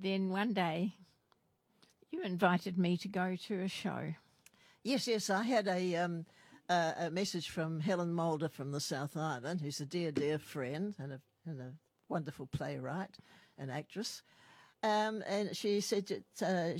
then one day you invited me to go to a show. Yes, I had a message from Helen Mulder from the South Island, who's a dear friend and a wonderful playwright and actress. And she said that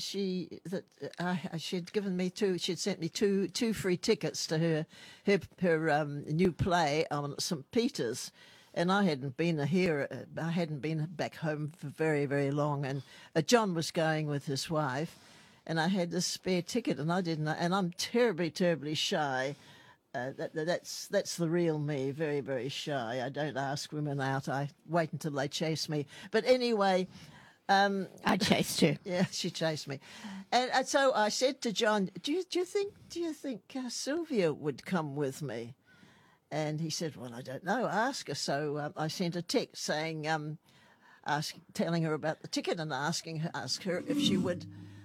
she'd given me she'd sent me two free tickets to her new play on St. Peter's. And I hadn't been here. I hadn't been back home for very long. And John was going with his wife, and I had this spare ticket, and I didn't. And I'm terribly shy. That's the real me. Very shy. I don't ask women out. I wait until they chase me. But anyway, I chased her. Yeah, she chased me, and so I said to John, "Do you think Sylvia would come with me?" And he said, "Well, I don't know. Ask her." So I sent a text saying, telling her about the ticket and ask her if she would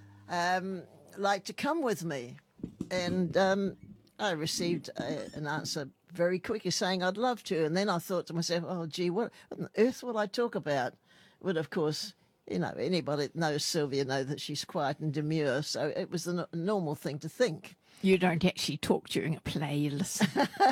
like to come with me. And I received an answer very quickly saying I'd love to. And then I thought to myself, "Oh, gee, what on earth will I talk about?" But of course, anybody that knows Sylvia knows that she's quiet and demure. So it was a normal thing to think. You don't actually talk during a play, you listen.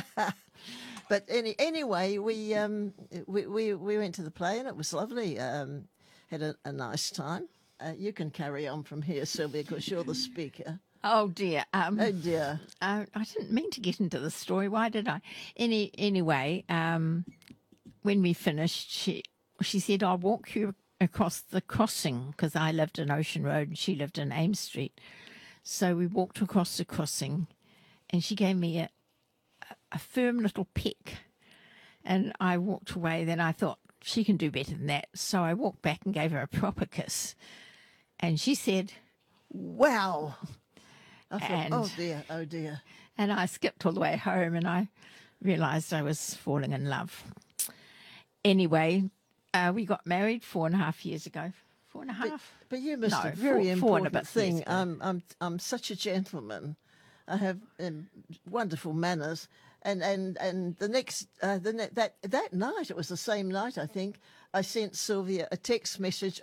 But anyway, we went to the play and it was lovely. Had a nice time. You can carry on from here, Sylvia, because you're the speaker. Oh dear. Oh dear. I didn't mean to get into the story. Why did I? Anyway, when we finished, she said, "I'll walk you across the crossing," because I lived in Ocean Road and she lived in Ames Street. So we walked across the crossing, and she gave me a firm little peck, and I walked away. Then I thought, she can do better than that. So I walked back and gave her a proper kiss, and she said, "Wow." I thought, oh dear. And I skipped all the way home, and I realised I was falling in love. Anyway, we got married 4.5 years ago. 4.5? But you missed No, a very important thing. years ago. I'm such a gentleman. I have wonderful manners. And the next that night, it was the same night, I think, I sent Sylvia a text message.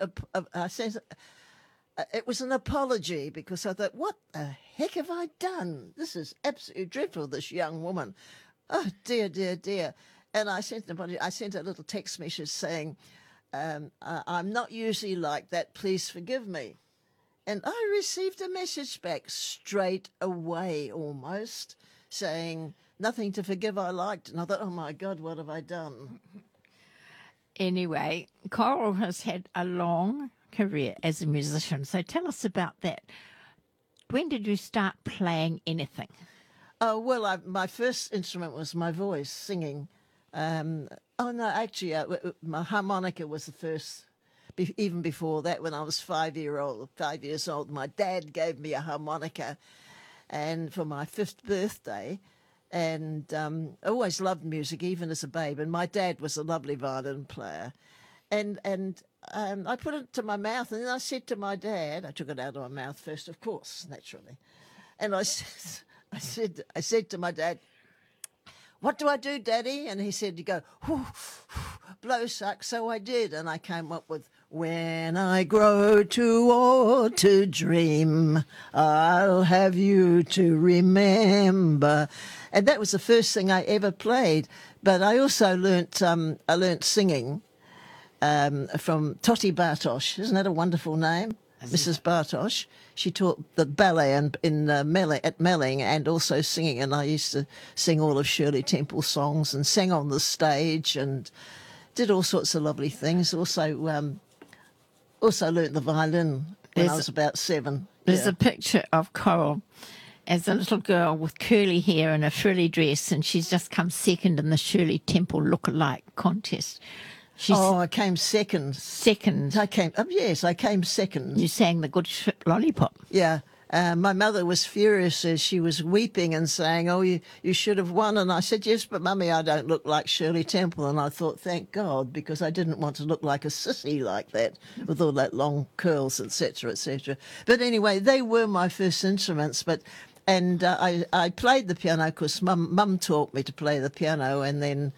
It was an apology, because I thought, what the heck have I done? This is absolutely dreadful, this young woman. Oh, dear. And I sent a little text message saying, "I'm not usually like that. Please forgive me." And I received a message back straight away, almost, saying, "Nothing to forgive, I liked." And I thought, oh, my God, what have I done? Anyway, Coral has had a long career as a musician. So tell us about that. When did you start playing anything? Oh, well, my first instrument was my voice, singing. My harmonica was the first. Even before that, when I was 5 years old, my dad gave me a harmonica, and for my 5th birthday, and I always loved music, even as a babe. And my dad was a lovely violin player, and I put it to my mouth, and then I said to my dad, I took it out of my mouth first, of course, naturally, and I said to my dad, "What do I do, Daddy?" And he said, "You go, blow suck." So I did, and I came up with, "When I grow too old to dream, I'll have you to remember." And that was the first thing I ever played. But I also learnt singing from Toti Bartosh. Isn't that a wonderful name? Mrs. Bartosh. She taught the ballet at Melling, and also singing. And I used to sing all of Shirley Temple's songs and sang on the stage and did all sorts of lovely things. Also learnt the violin when I was about 7. There's a picture of Coral as a little girl with curly hair and a frilly dress, and she's just come second in the Shirley Temple look-alike contest. I came second. Second. I came second. You sang the Good Ship Lollipop. Yeah. My mother was furious as she was weeping and saying, "Oh, you should have won." And I said, "Yes, but Mummy, I don't look like Shirley Temple." And I thought, thank God, because I didn't want to look like a sissy like that with all that long curls, etc., etc. But anyway, they were my first instruments. I played the piano because Mum taught me to play the piano, and then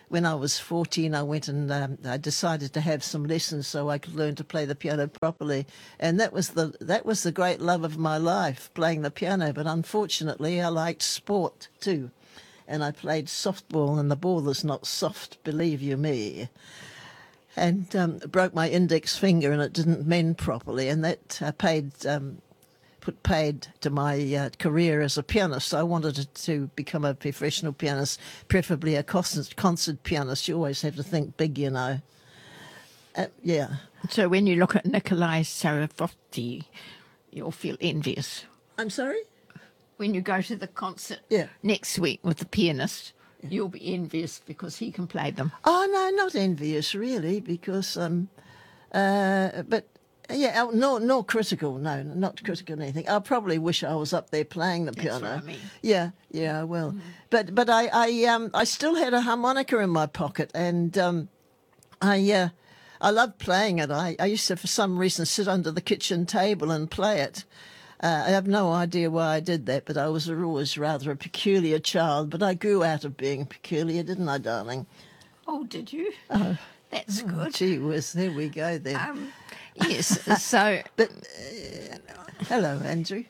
when I was 14, I went and I decided to have some lessons so I could learn to play the piano properly. And that was the great love of my life, playing the piano. But unfortunately, I liked sport too. And I played softball, and the ball is not soft, believe you me. And broke my index finger, and it didn't mend properly. And that put paid to my career as a pianist. I wanted to become a professional pianist, preferably a concert pianist. You always have to think big, you know. Yeah. So when you look at Nikolai Sarasvati, you'll feel envious. I'm sorry? When you go to the concert Yeah. next week with the pianist, you'll be envious because he can play them. Oh, no, not envious, really, because, but, yeah, nor critical, no, not critical of anything. I probably wish I was up there playing the piano. That's what I mean. Yeah, I will. But I still had a harmonica in my pocket, and I loved playing it. I used to, for some reason, sit under the kitchen table and play it. I have no idea why I did that, but I was always rather a peculiar child. But I grew out of being peculiar, didn't I, darling? Oh, did you? That's good. Gee whiz, there we go then. Yes, so... But hello, Andrew.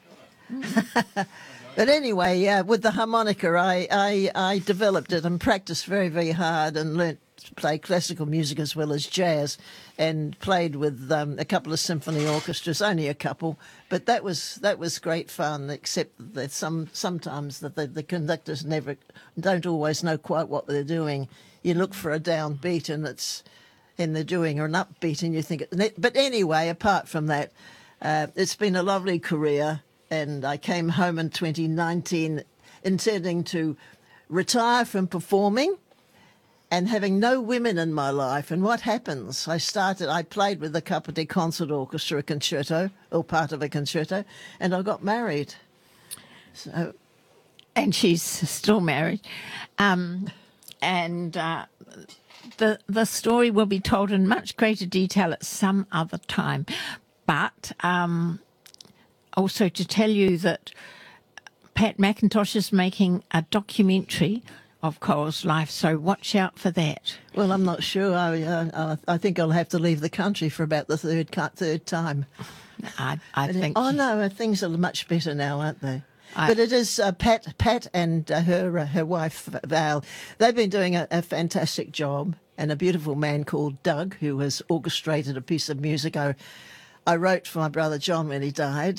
But anyway, with the harmonica, I developed it and practiced very, very hard and learnt to play classical music as well as jazz, and played with a couple of symphony orchestras, only a couple. But that was great fun. Except that sometimes the conductors don't always know quite what they're doing. You look for a downbeat and they're doing an upbeat, and you think. But anyway, apart from that, it's been a lovely career. And I came home in 2019 intending to retire from performing and having no women in my life. And what happens? I played with the Kapiti Concert Orchestra, a concerto, or part of a concerto, and I got married. So, And she's still married. The story will be told in much greater detail at some other time. But... also to tell you that Pat McIntosh is making a documentary of Coral's life, so watch out for that. well, I'm not sure. I think I'll have to leave the country for about the third time. I think. Oh no, things are much better now, aren't they? But it is Pat and her wife Val. They've been doing a fantastic job, and a beautiful man called Doug, who has orchestrated a piece of music I wrote for my brother John when he died.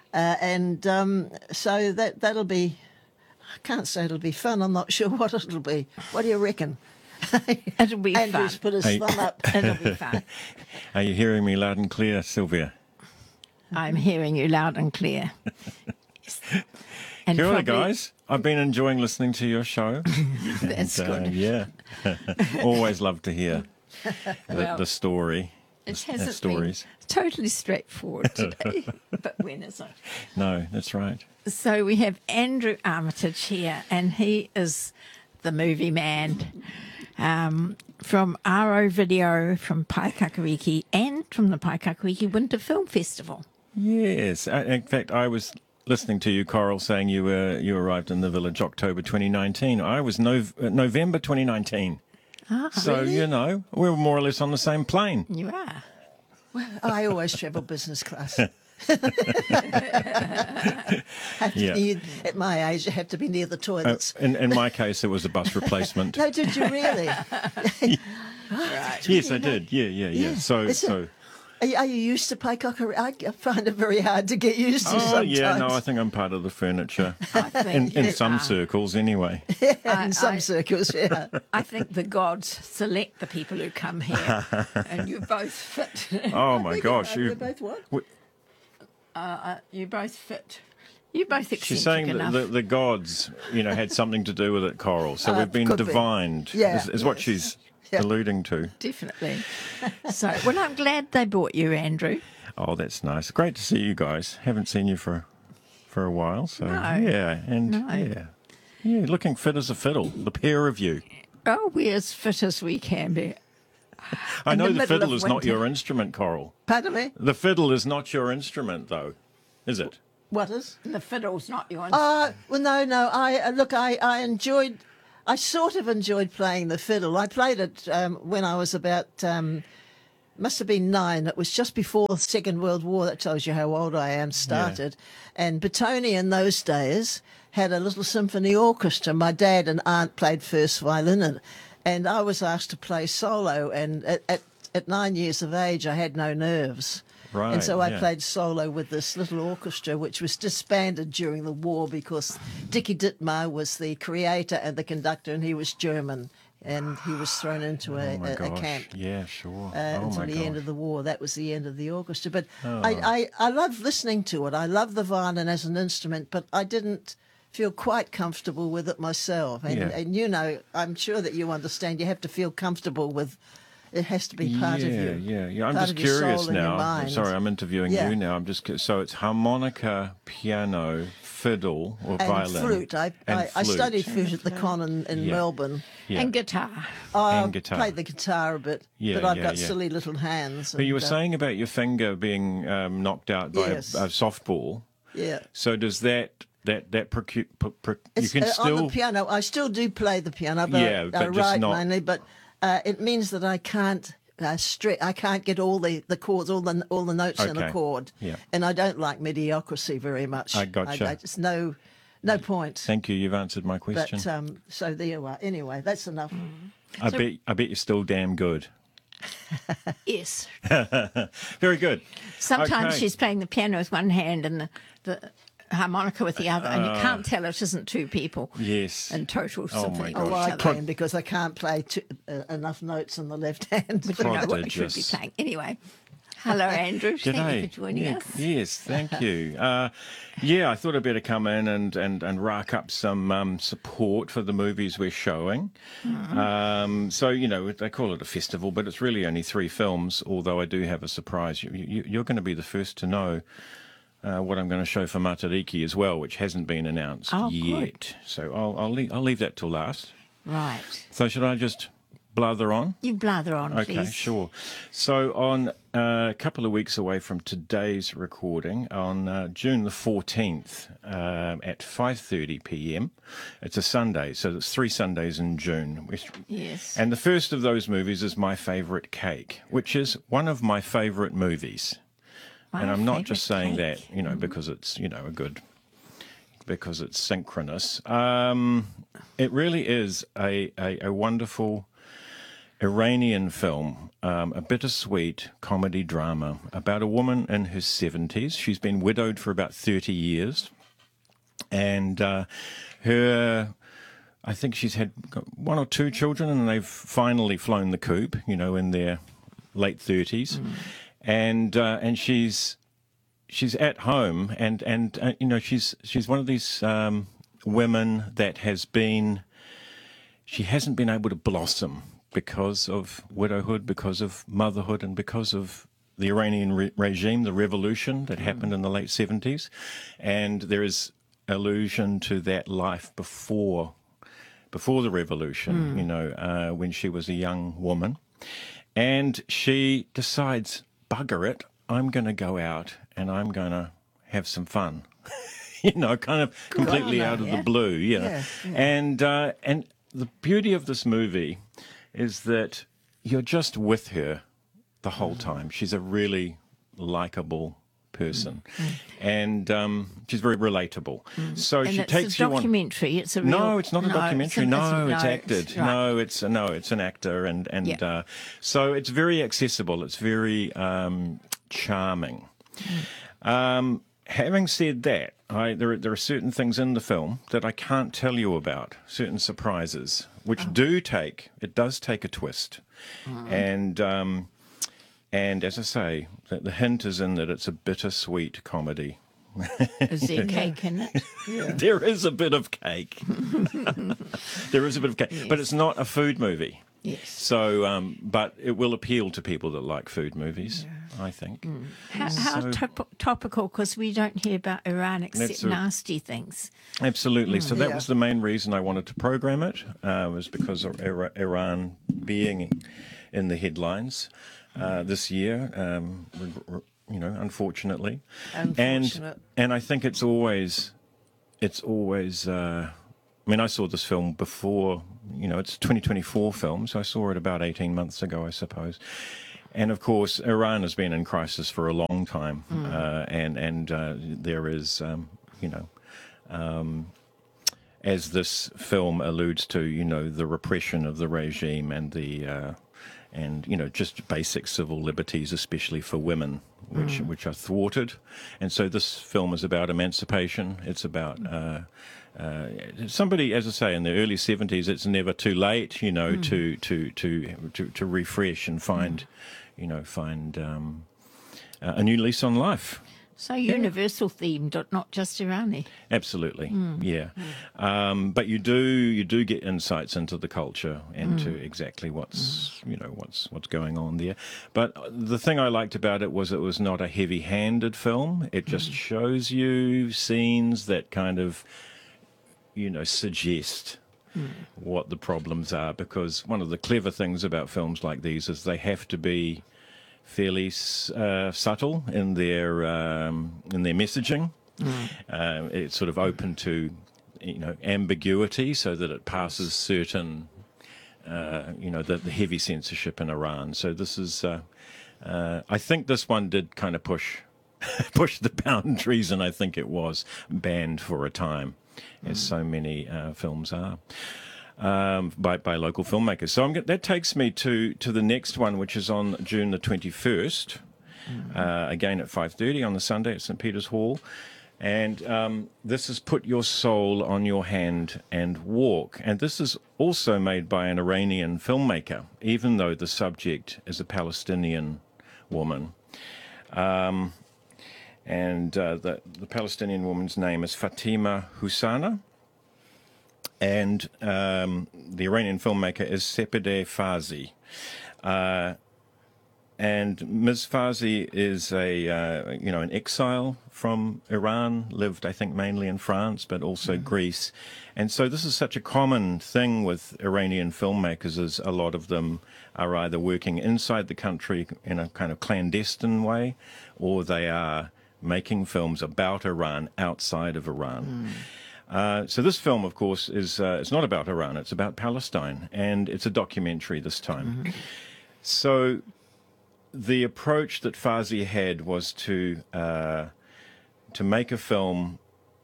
So that'll be, I can't say it'll be fun. I'm not sure what it'll be. What do you reckon? It'll be Andrew's fun. put his thumb up. It'll be fun. Are you hearing me loud and clear, Sylvia? I'm hearing you loud and clear. Yes. And Kia ora, probably- guys. I've been enjoying listening to your show. That's good. Yeah. Always love to hear Well, the story. It hasn't stories. been totally straightforward today, but when is it? No, that's right. So we have Andrew Armitage here, and he is the movie man from RO Video, from Paikakariki, and from the Paikakariki Winter Film Festival. Yes. In fact, I was listening to you, Coral, saying you arrived in the village October 2019. I was November 2019. So, really? you know, we were more or less on the same plane. You are. I always travel business class. Yeah. At my age, you have to be near the toilets. In my case, it was a bus replacement. No, did you really? Yes, I did. Yeah. So. Are you used to Paikaka? I find it very hard to get used to Oh, sometimes. yeah, no, I think I'm part of the furniture. I think In you some are. circles, anyway. In some circles, yeah. I think the gods select the people who come here, and you both fit. Oh, my gosh. We're both what? You both fit. You both eccentric She's saying enough. that the gods, had something to do with it, Coral. So we've been could be. divined, Yeah. is what she's alluding to. Definitely. So, well, I'm glad they brought you, Andrew. Oh, that's nice. Great to see you guys. Haven't seen you for a while. So, No. yeah. And, No. yeah, looking fit as a fiddle, the pair of you. Oh, we're as fit as we can be. I In know the the middle fiddle of is not winter. your instrument, Coral. Pardon me? The fiddle is not your instrument, though, is it? What is? The fiddle's not yours. Well, no. I I sort of enjoyed playing the fiddle. I played it when I was about, must have been 9. It was just before the Second World War. That tells you how old I am, started. And Batoni in those days had a little symphony orchestra. My dad and aunt played first violin in it. And I was asked to play solo. And at 9 years of age, I had no nerves. Right, and so I yeah. played solo with this little orchestra, which was disbanded during the war because Dickie Dittmar was the creator and the conductor, and he was German, and he was thrown into Oh my a gosh. camp Yeah, sure. until my the end gosh. of the war. That was the end of the orchestra. But I love listening to it. I love the violin as an instrument, but I didn't feel quite comfortable with it myself. And, Yeah. and you know, I'm sure that you understand, you have to feel comfortable with. It has to be part of you. I'm part just of your curious soul and your now. mind. Sorry, I'm interviewing Yeah. you now. I'm just so it's harmonica, piano, fiddle, or And violin, flute. I studied flute at the Con in Yeah. Melbourne. Yeah. And guitar. I And guitar. played the guitar a bit, Yeah, but I've yeah, got yeah. silly little hands. But you were and, saying about your finger being knocked out by Yes. a softball. yeah. So does that you It's, can on still the piano. I still do play the piano, but Yeah, I but just write not- mainly. But it means that I can't I can't get all the chords, all the notes in a Okay. chord. Yeah. And I don't like mediocrity very much. I gotcha. I just no point. Thank you. You've answered my question. But so there you are. Anyway, that's enough. I bet you're still damn good. Yes. Very good. Sometimes Okay. she's playing the piano with one hand and the harmonica with the other, and you can't tell it isn't two people Yes. in total Oh, symphony. my with Oh, each I other. can because I can't play enough notes on the left hand. But you know what you should be Prodigious. playing. Anyway, hello, Andrew. Thank you G'day. for joining Yeah, us. Yes, thank you. I thought I'd better come in and rack up some support for the movies we're showing. So, they call it a festival, but it's really only 3 films, although I do have a surprise. You're going to be the first to know what I'm going to show for Matariki as well, which hasn't been announced Oh, yet. good. So I'll leave that till last. Right. So should I just blather on? You blather on, Okay, please. sure. So on a couple of weeks away from today's recording, on June the 14th at 5:30 p.m, it's a Sunday, so it's 3 Sundays in June. Yes. And the first of those movies is My Favourite Cake, which is one of my favourite movies. And I'm not just saying that, because it's, because it's synchronous. It really is a wonderful Iranian film, a bittersweet comedy drama about a woman in her 70s. She's been widowed for about 30 years. And I think she's had 1 or 2 children, and they've finally flown the coop, in their late 30s. And she's at home, and she's one of these women that she hasn't been able to blossom because of widowhood, because of motherhood, and because of the Iranian regime, the revolution that happened in the late 70s. And there is allusion to that life before the revolution, when she was a young woman. And she decides, bugger it, I'm going to go out and I'm going to have some fun. Kind of completely out of the blue. Yeah. And the beauty of this movie is that you're just with her the whole time. She's a really likable person, and she's very relatable. So And she it's takes a you on. documentary. It's a real, No, it's not a documentary. It's acted. Right. It's an actor, and Yeah. so it's very accessible. It's very charming. Having said that, there are certain things in the film that I can't tell you about. Certain surprises, which does take a twist, and as I say, the hint is in that it's a bittersweet comedy. Is there cake in it? There is a bit of cake. There is a bit of cake, but it's not a food movie. Yes. So, but it will appeal to people that like food movies, I think. How topical, because we don't hear about Iran except That's a- nasty things. Absolutely. So that Yeah. was the main reason I wanted to program it, was because of Iran being in the headlines this year, unfortunately. Unfortunate. And I think it's always. I mean, I saw this film before it's a 2024 film, so I saw it about 18 months ago, I suppose. And of course, Iran has been in crisis for a long time, and there is, as this film alludes to, the repression of the regime and just basic civil liberties, especially for women, which are thwarted. And so this film is about emancipation. It's about somebody, as I say, in the early 70s. It's never too late, to refresh and find a new lease on life. So universal themed, not just Irani. Absolutely, yeah. But you do get insights into the culture and to exactly what's going on there. But the thing I liked about it was not a heavy-handed film. It just shows you scenes that kind of, suggest what the problems are. Because one of the clever things about films like these is they have to be fairly subtle in their messaging. It's sort of open to ambiguity, so that it passes certain the heavy censorship in Iran. So this is I think this one did kind of push the boundaries, and I think it was banned for a time, as so many films are. By local filmmakers. So that takes me to the next one, which is on June the 21st, again at 5:30 on the Sunday at St. Peter's Hall. And this is Put Your Soul on Your Hand and Walk. And this is also made by an Iranian filmmaker, even though the subject is a Palestinian woman. The Palestinian woman's name is Fatima Husana. And the Iranian filmmaker is Sepideh Fazi. And Ms. Fazi is an exile from Iran, lived, I think, mainly in France, but also Greece. And so this is such a common thing with Iranian filmmakers, is a lot of them are either working inside the country in a kind of clandestine way, or they are making films about Iran outside of Iran. So this film, of course, is it's not about Iran, it's about Palestine, and it's a documentary this time. So the approach that Fazi had was to make a film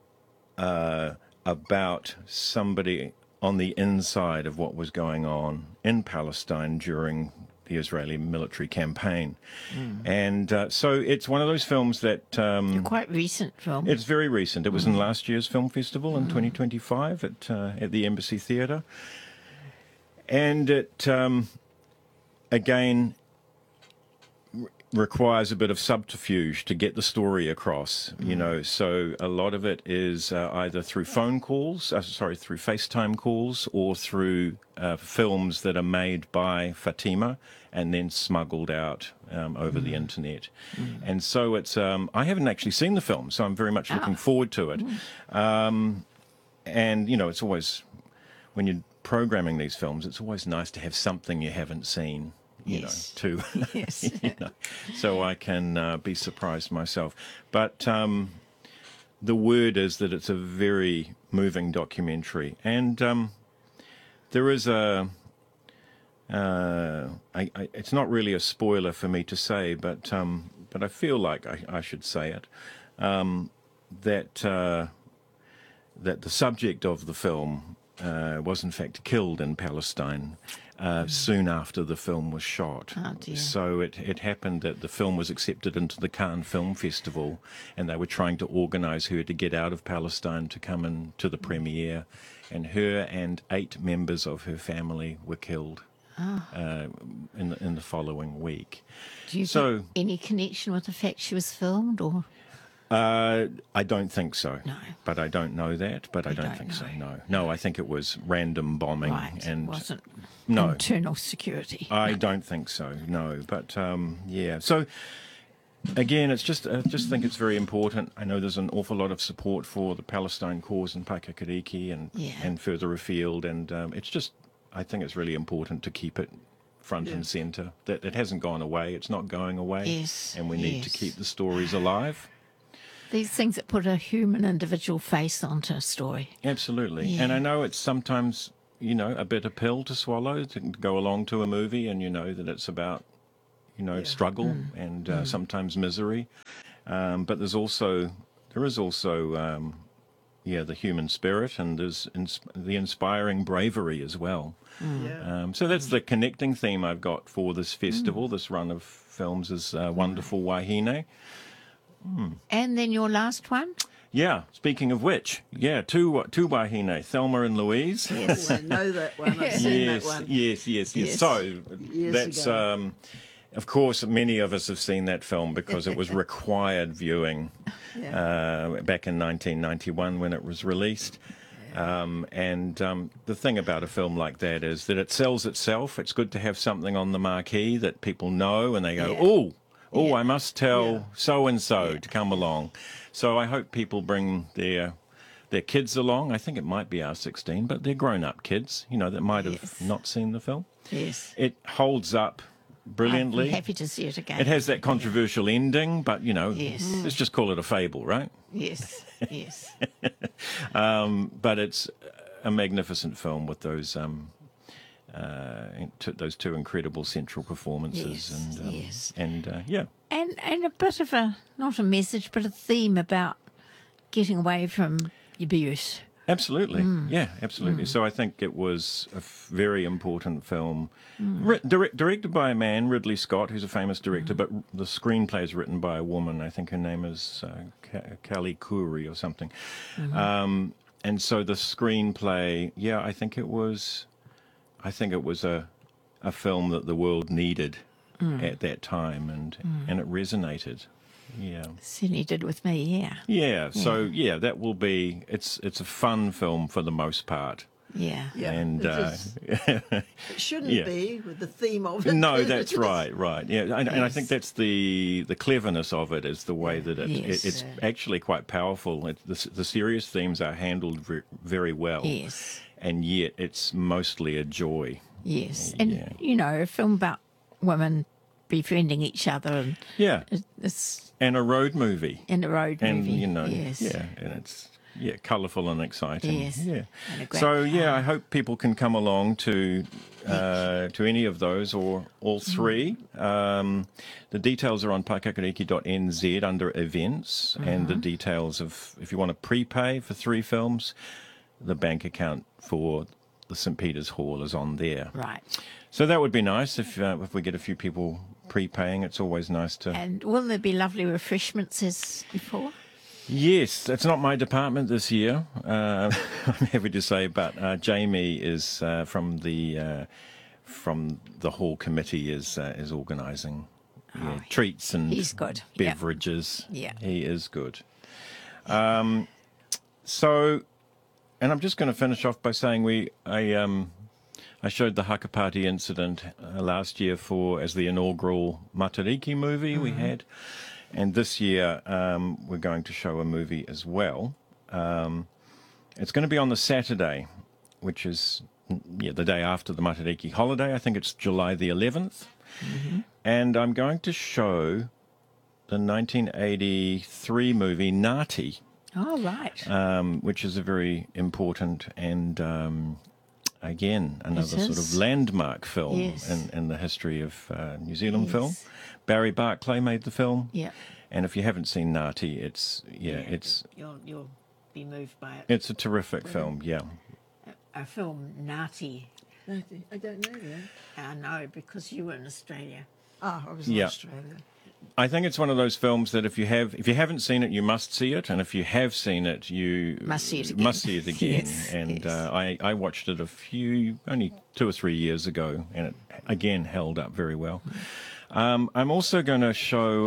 about somebody on the inside of what was going on in Palestine during the Israeli military campaign. And so it's one of those films that... quite recent film. It's very recent. It was in last year's film festival in 2025 at the Embassy Theatre. And it, again, requires a bit of subterfuge to get the story across, so a lot of it is either through phone calls, through FaceTime calls, or through films that are made by Fatima and then smuggled out over the internet. And so it's, I haven't actually seen the film, so I'm very much looking forward to it. And, it's always, when you're programming these films, it's always nice to have something you haven't seen. Yes. So I can be surprised myself. But the word is that it's a very moving documentary. And there is it's not really a spoiler for me to say, but I feel like I should say it, that the subject of the film was in fact killed in Palestine soon after the film was shot. Oh, dear. So it happened that the film was accepted into the Cannes Film Festival, and they were trying to organise her to get out of Palestine to come in to the premiere, and her and 8 members of her family were killed in the following week. Do you think any connection with the fact she was filmed, or...? I don't think so. No. But I don't know that, but I don't think so, no. I think it was random bombing. Right, and it wasn't no, internal security. I don't think so, no. But, yeah. So, again, I just think it's very important. I know there's an awful lot of support for the Palestine cause in Paikakiriki and further afield, and it's just, I think it's really important to keep it front and centre, that it hasn't gone away, it's not going away, Yes, and we need to keep the stories alive. These things that put a human individual face onto a story. Absolutely. Yeah. And I know it's sometimes, you know, a bitter pill to swallow to go along to a movie, and you know that it's about, you know, struggle and sometimes misery. But there is also, the human spirit, and there's the inspiring bravery as well. So that's the connecting theme I've got for this festival, this run of films, is Wonderful Wahine. And then your last one? Yeah, speaking of which, two Wahine, Thelma and Louise. Oh, I know that one. I've seen that one. Yes. Yes. So Years that's, ago. of course, many of us have seen that film because it was required viewing back in 1991 when it was released. The thing about a film like that is that it sells itself. It's good to have something on the marquee that people know and they go, I must tell so-and-so to come along. So I hope people bring their kids along. I think it might be R16, but they're grown-up kids, you know, that might have not seen the film. Yes. It holds up brilliantly. I'd be happy to see it again. It has that controversial ending, but, you know, let's just call it a fable, right? Yes, yes. But it's a magnificent film with those those two incredible central performances. And And a bit of not a message, but a theme about getting away from abuse. Absolutely. Yeah, absolutely. So I think it was a very important film, directed by a man, Ridley Scott, who's a famous director, but the screenplay is written by a woman. I think her name is Callie Khoury or something. And so the screenplay, I think it was a film that the world needed at that time, and it resonated. Yeah. Certainly did with me, yeah. Yeah, so that will be, it's a fun film for the most part. Yeah. Yeah, And it shouldn't be with the theme of it. no, that's right. Yeah, and I think that's the cleverness of it, is the way that it's actually quite powerful. The serious themes are handled very well. Yes. And yet it's mostly a joy. Yes. And, you know, a film about women befriending each other, and it's And a road movie. in a road movie. And, you know, yes. and it's colourful and exciting. Yes. Yeah. And a great So car. I hope people can come along to any of those or all three. The details are on paekakariki.nz under events, and the details of, if you want to prepay for 3 films, the bank account for the St. Peter's Hall is on there. Right. So that would be nice if we get a few people prepaying. It's always nice to. And will there be lovely refreshments as before? Yes, it's not my department this year. I'm happy to say, but Jamie is from the hall committee is organising treats and He's good. Yep. beverages. Yeah. He is good. So, and I'm just going to finish off by saying I showed the Hakapati incident last year as the inaugural Matariki movie we had. And this year we're going to show a movie as well. It's going to be on the Saturday, which is the day after the Matariki holiday. I think it's July the 11th. And I'm going to show the 1983 movie Nati, Oh, right. which is a very important and again, another sort of is. landmark film Yes. in the history of New Zealand film. Barry Barclay made the film. Yeah. And if you haven't seen Nati, it's You'll be moved by it. it's a terrific film. Yeah. A film, Nati. I don't know that. I know, because you were in Australia. Oh, I was in Yeah. Australia. I think it's one of those films that if you haven't seen it, you must see it, and if you have seen it, you Must see it again. Must see it again. Yes, And yes. I watched it only 2 or 3 years ago, and it again held up very well. I'm also going to show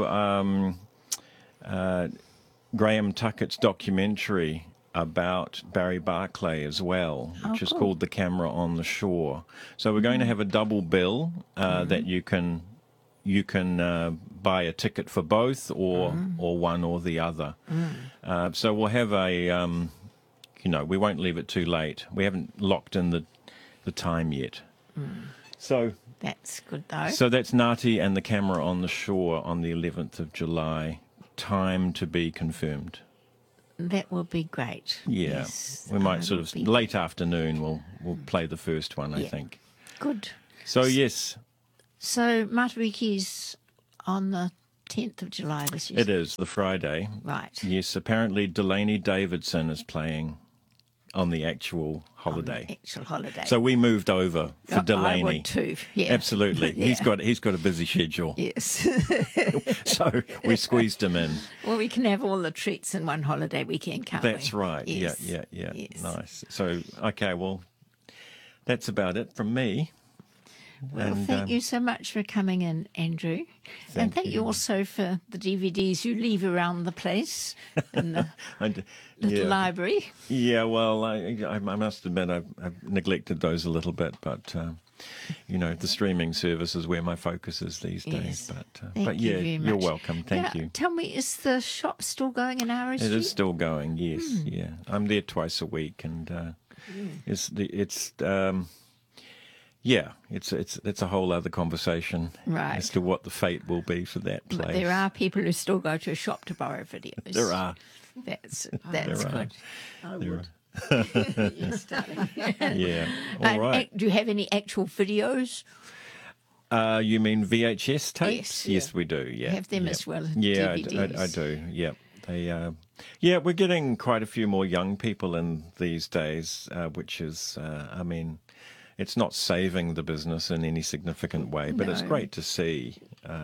Graham Tuckett's documentary about Barry Barclay as well, which is called The Camera on the Shore. So we're going to have a double bill that you can buy a ticket for both or one or the other. So we'll have we won't leave it too late. We haven't locked in the time yet. So That's good, though. so that's Nati and The Camera on the Shore on the 11th of July. Time to be confirmed. That will be great. Yeah, Yes, we might I sort will of be- late afternoon. We'll play the first one, I Yeah. think. Good. So yes, So Matawiki's on the 10th of July this year. it is the Friday. Right. Yes, apparently Delaney Davidson is playing on the actual holiday. Actual holiday. So we moved over for I Delaney. would too. Yeah. Absolutely, Yeah. he's got a busy schedule, Yes. so we squeezed him in. Well, we can have all the treats in one holiday weekend, can't we? That's right. Yes. Yeah. Yes. Nice. So okay, well, that's about it from me. Well, thank you so much for coming in, Andrew. And thank you also for the DVDs you leave around the place in the little library. Yeah, well, I must admit I've neglected those a little bit, but the streaming service is where my focus is these days. Yes. But Thank you yeah, very you're much. welcome. Thank you. Tell me, is the shop still going in Ara It Street? is still going. Yes, yeah. I'm there twice a week, and it's a whole other conversation Right. as to what the fate will be for that place. But there are people who still go to a shop to borrow videos. There are. That's There are. good. I There would. Yes, darling. Yeah. All And right. do you have any actual videos? You mean VHS tapes? Yes. Yes, we do. Yeah. Have them yeah. as well as Yeah, DVDs. I do. Yeah. They. Yeah, we're getting quite a few more young people in these days, which is, I mean, it's not saving the business in any significant way, but it's No. great to see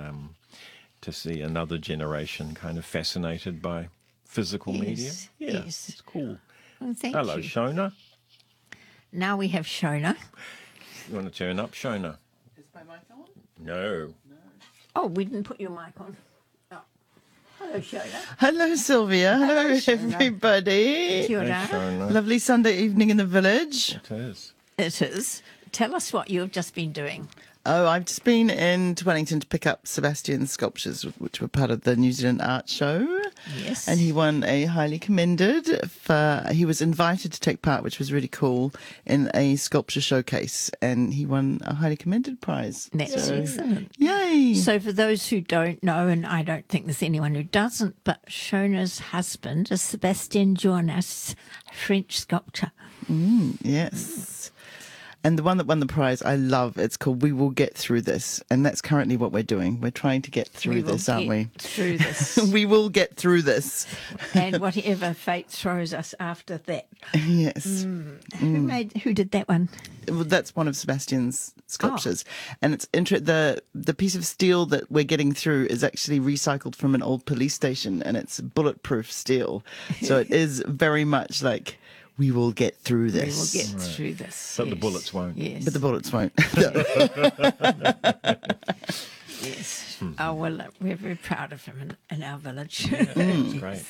another generation kind of fascinated by physical media. Yes, Yeah, yes. it's cool. Well, thank Hello, you. Shona. Now we have Shona. You want to turn up, Shona? Is my mic on? No. Oh, we didn't put your mic on. Oh. Hello, Shona. Hello, Sylvia. Hello, Shona. everybody. Kia Hey, ora. Shona. Lovely Sunday evening in the village. It is. It is. Tell us what you've just been doing. Oh, I've just been into Wellington to pick up Sebastian's sculptures, which were part of the New Zealand Art Show. Yes. And he won a highly commended he was invited to take part, which was really cool, in a sculpture showcase. And he won a highly commended prize. That's So, excellent. yay. So, for those who don't know, and I don't think there's anyone who doesn't, but Shona's husband is Sebastien Joannas, French sculptor. Yes. And the one that won the prize, I love. It's called We Will Get Through This. And that's currently what we're doing. We're trying to get through We will this, aren't get we? Through this. We will get through this. And whatever fate throws us after that. Yes. Who did that one? Well, that's one of Sebastian's sculptures. And it's the piece of steel that we're getting through is actually recycled from an old police station, and it's bulletproof steel. So it is very much like we will get through We will this. get through this. But the yes. bullets won't. Yes. But the bullets won't. Yes. Oh, well, we're very proud of him in our village. That's great.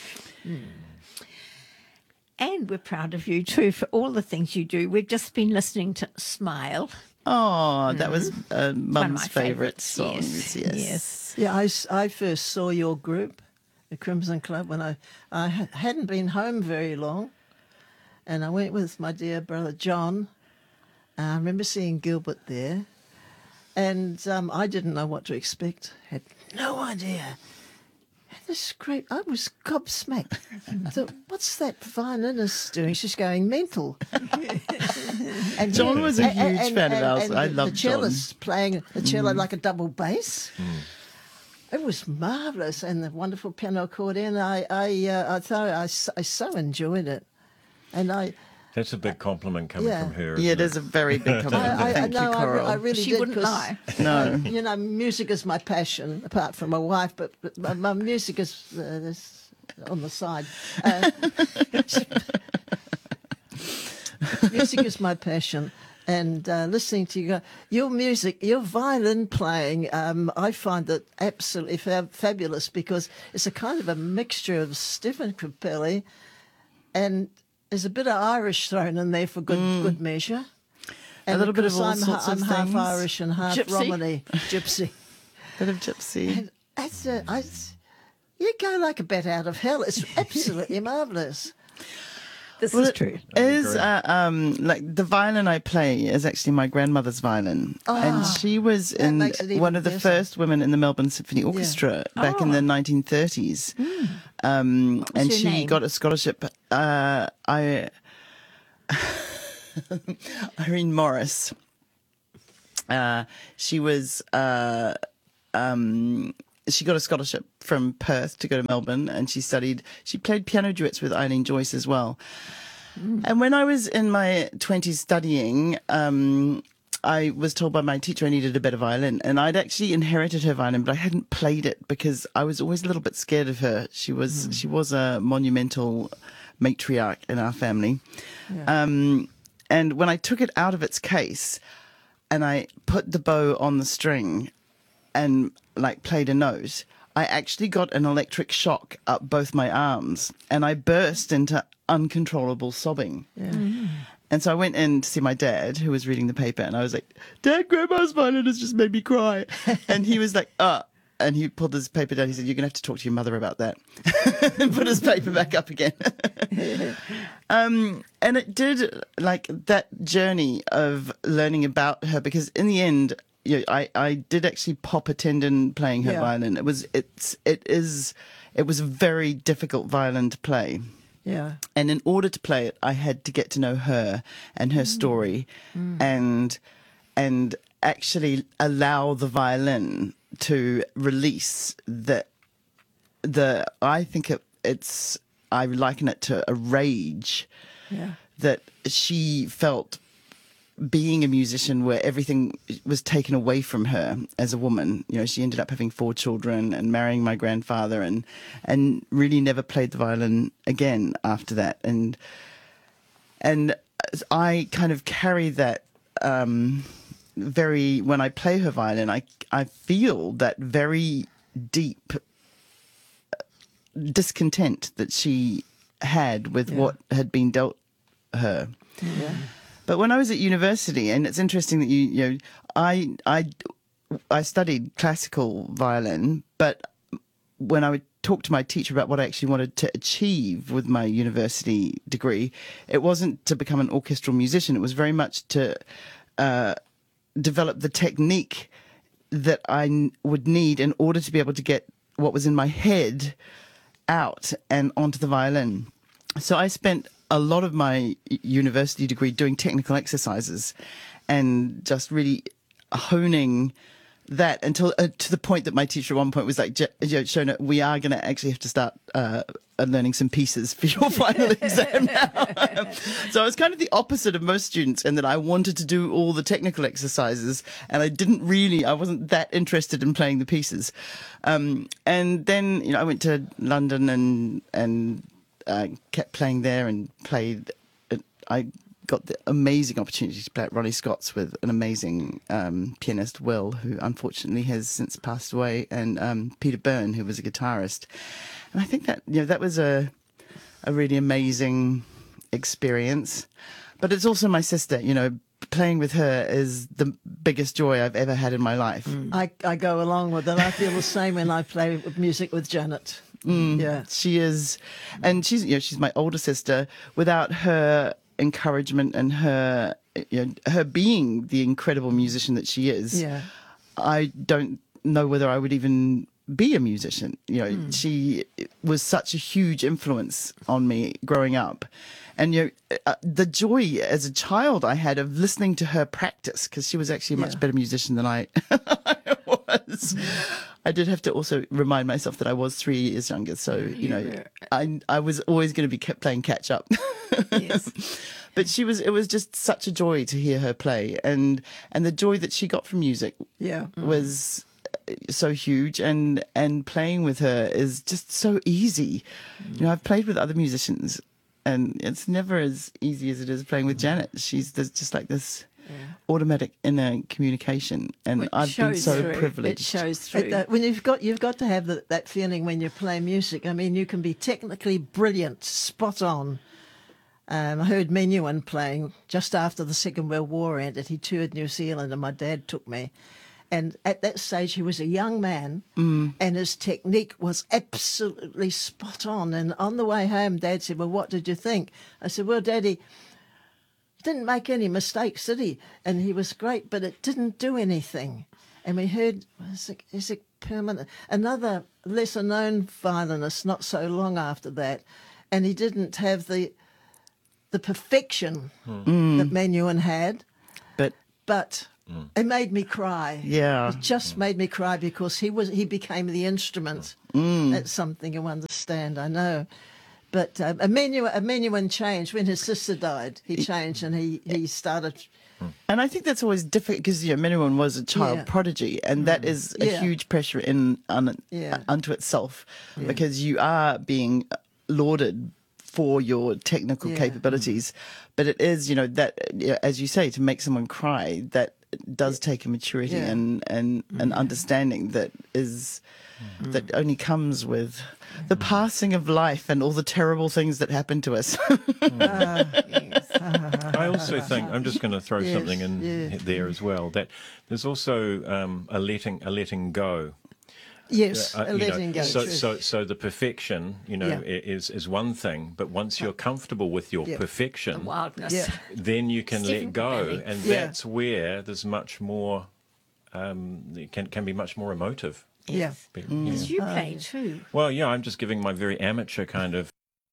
And we're proud of you too for all the things you do. We've just been listening to Smile. Oh, that was One of Mum's my favourite favourites. songs. Yes. Yes. Yes. Yeah, I first saw your group, the Crimson Club, when I hadn't been home very long. And I went with my dear brother John. I remember seeing Gilbert there. And I didn't know what to expect. Had no idea. And this great, I was gobsmacked. I thought, what's that violinist doing? She's going mental. And John was a huge fan of ours. I the loved John. cellist playing the cello like a double bass. It was marvelous, and the wonderful piano accordion. I thought I so enjoyed it, and That's a big compliment coming Yeah. from her. Yeah, it isn't is a very big compliment. Thank you, no, Coral. I really She did. wouldn't 'cause, lie. No. you know, music is my passion, apart from my wife, but my music is on the side. Music is my passion. And listening to your music, your violin playing, I find it absolutely fabulous because it's a kind of a mixture of Stephen Capelli and there's a bit of Irish thrown in there for good measure. And little bit of course, all sorts of I'm half things. Irish and half Gypsy. Romany, gypsy. Bit of gypsy. And you go like a bat out of hell. It's absolutely marvellous. This is true. Is like the violin I play is actually my grandmother's violin, and she was in makes it even one of the better. first women in the Melbourne Symphony Orchestra back in the 1930s. And your she name? got a scholarship. Irene Morris. She was. She got a scholarship from Perth to go to Melbourne, and she played piano duets with Eileen Joyce as well. And when I was in my 20s studying, I was told by my teacher I needed a better violin, and I'd actually inherited her violin, but I hadn't played it because I was always a little bit scared of her. She was a monumental matriarch in our family. And when I took it out of its case and I put the bow on the string and like played a note, I actually got an electric shock up both my arms, and I burst into uncontrollable sobbing. And so I went in to see my dad, who was reading the paper, and I was like, "Dad, Grandma's violin has just made me cry." And he was like, and he pulled his paper down. He said, "You're going to have to talk to your mother about that." And put his paper back up again. And it did, like, that journey of learning about her, because in the end, I did actually pop a tendon playing her violin. It was a very difficult violin to play. Yeah. And in order to play it, I had to get to know her and her story, and actually allow the violin to release I think I liken it to a rage that she felt being a musician, where everything was taken away from her as a woman. She ended up having 4 children and marrying my grandfather, and really never played the violin again after that. And I kind of carry that when I play her violin, I feel that very deep discontent that she had with what had been dealt her. Yeah. But when I was at university, and it's interesting that I studied classical violin, but when I would talk to my teacher about what I actually wanted to achieve with my university degree, it wasn't to become an orchestral musician. It was very much to develop the technique that I would need in order to be able to get what was in my head out and onto the violin. So I spent a lot of my university degree doing technical exercises and just really honing that until to the point that my teacher at one point was like, Shona, we are going to actually have to start learning some pieces for your final exam now. So I was kind of the opposite of most students, in that I wanted to do all the technical exercises, and I wasn't that interested in playing the pieces. And then, I went to London and kept playing there and played. I got the amazing opportunity to play at Ronnie Scott's with an amazing pianist, Will, who unfortunately has since passed away, and Peter Byrne, who was a guitarist. And I think that that was a really amazing experience. But it's also my sister. Playing with her is the biggest joy I've ever had in my life. I go along with it. I feel the same when I play music with Janet. Yeah. She is, and she's my older sister. Without her encouragement and her being the incredible musician that she is, I don't know whether I would even be a musician. She was such a huge influence on me growing up. And the joy as a child I had of listening to her practice, because she was actually a much better musician than I was. I did have to also remind myself that I was 3 years younger, so I was always going to be kept playing catch up. Yes. But it was just such a joy to hear her play, and the joy that she got from music was so huge, and playing with her is just so easy. I've played with other musicians, and it's never as easy as it is playing with Janet. There's just like this automatic inner communication, and I've been so privileged. It shows through. When you've got to have that feeling when you play music. I mean, you can be technically brilliant, spot on. I heard Menuhin playing just after the Second World War ended. He toured New Zealand, and my dad took me. And at that stage, he was a young man, and his technique was absolutely spot on. And on the way home, Dad said, "Well, what did you think?" I said, "Well, Daddy, didn't make any mistakes, did he? And he was great, but it didn't do anything." And we heard, is it permanent? Another lesser-known violinist not so long after that, and he didn't have the perfection that Manuel had, but it made me cry. Yeah. It just made me cry because he became the instrument. That's something you understand, I know. But Emmanuel changed when his sister died. He changed and he started. And I think that's always difficult because Manuel was a child Yeah. prodigy, and that is a Yeah. huge pressure Yeah. unto itself, because you are being lauded for your technical Yeah. capabilities, but it is that as you say, to make someone cry, that does take a maturity Yeah. and an understanding that only comes with the passing of life and all the terrible things that happen to us. I also think I'm just going to throw Yes, something in yeah. there as well. That there's also a letting go. Yes, You know, letting go. true. so the perfection, Yeah. is one thing, but once you're comfortable with your Yeah. perfection, Wildness. Yeah. then you can Stephen let go, Coppelli. and Yeah. that's where there's much more. It can be much more emotive. Yeah. Because you play too. Well, yeah, I'm just giving my very amateur kind of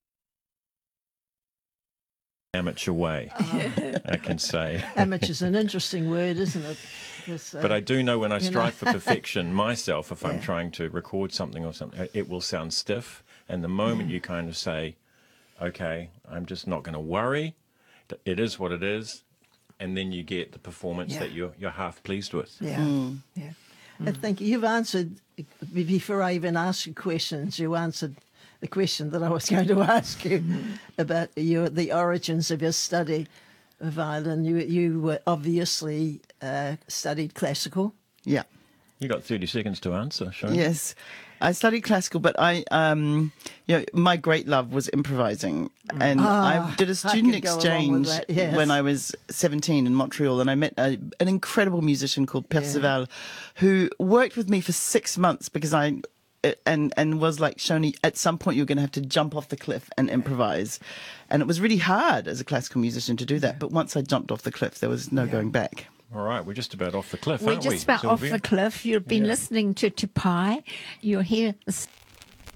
amateur way, I can say. Amateur's an interesting word, isn't it? 'Cause, But I do know when I you know. strive for perfection myself, if I'm Yeah. trying to record something or something, it will sound stiff. And the moment you kind of say, okay, I'm just not going to worry, it is what it is, and then you get the performance Yeah. that you're half pleased with. Yeah, yeah. I think you've answered, before I even asked you questions, you answered the question that I was going to ask you about the origins of your study of violin. You were obviously studied classical. Yeah. You got 30 seconds to answer, Sean. Yes, I studied classical, but my great love was improvising, and I did a student could go along with exchange that, yes. when I was 17 in Montreal, and I met an incredible musician called Percival, who worked with me for 6 months because and was like, Shoni, at some point you're going to have to jump off the cliff and improvise, and it was really hard as a classical musician to do that. But once I jumped off the cliff, there was no going back. All right, we're just about off the cliff, We're aren't we? just about off Sylvia? the cliff. You've been Yeah. listening to Tupai. You'll hear the